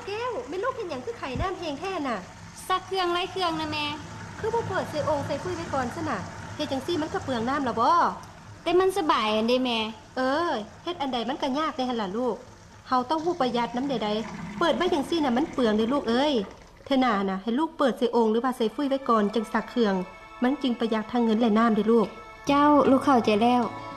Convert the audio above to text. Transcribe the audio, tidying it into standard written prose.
แก้วไม่ลูกเห็นอย่างคือไข่น้ำเพียงแค่น่ะซักเครื่องไล่เครื่องนะแม่คือบ่เปิดใส่องค์ใส่คุยไว้ก่อนซะน่ะเฮ็ดจังซี่มันก็เปลืองน้ำละบ่แต่มันสบายอันเด้แม่เฮ็ดอันใดมันก็ยากในหั่นล่ะลูกเฮาต้องฮู้ประหยัดน้ำใดๆเปิดไว้จังซี่น่ะมันเปลืองเด้ลูกเอ้ยเทน่าน่ะให้ลูกเปิดใส่องค์หรือว่าใส่ฟุ้ยไว้ก่อนจังซักเครื่องมันจึงประหยัดทั้งเงินและน้ำเด้ลูกเจ้าลูกเข้าใจแล้ว